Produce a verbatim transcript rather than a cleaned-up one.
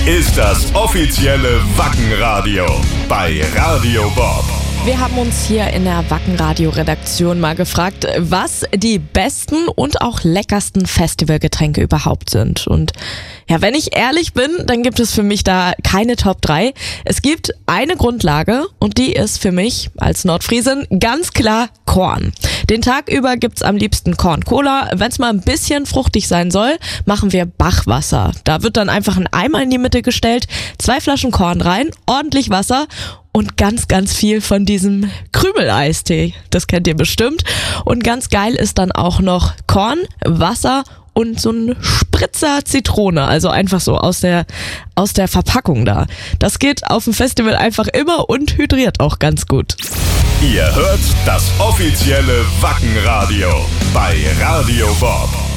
ist das offizielle Wackenradio bei Radio Bob. Wir haben uns hier in der Wackenradio-Redaktion mal gefragt, was die besten und auch leckersten Festivalgetränke überhaupt sind. Und ja, wenn ich ehrlich bin, dann gibt es für mich da keine Top drei. Es gibt eine Grundlage und die ist für mich als Nordfriesin ganz klar Korn. Den Tag über gibt's am liebsten Korn-Cola. Wenn's mal ein bisschen fruchtig sein soll, machen wir Bachwasser. Da wird dann einfach ein Eimer in die Mitte gestellt, zwei Flaschen Korn rein, ordentlich Wasser und ganz, ganz viel von diesem Krümeleistee. Das kennt ihr bestimmt. Und ganz geil ist dann auch noch Korn, Wasser und so ein Spritzer Zitrone. Also einfach so aus der, aus der Verpackung da. Das geht auf dem Festival einfach immer und hydriert auch ganz gut. Ihr hört das offizielle Wackenradio bei Radio Bob.